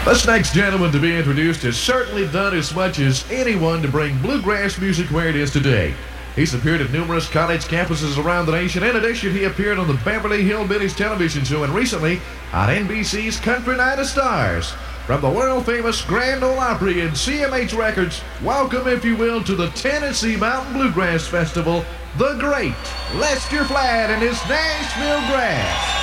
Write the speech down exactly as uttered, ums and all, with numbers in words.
This next gentleman to be introduced has certainly done as much as anyone to bring bluegrass music where it is today. He's appeared at numerous college campuses around the nation. In addition, he appeared on the Beverly Hillbillies television show and recently on N B C's Country Night of Stars. From the world-famous Grand Ole Opry and C M H Records, welcome, if you will, to the Tennessee Mountain Bluegrass Festival, the great Lester Flatt and his Nashville Grass.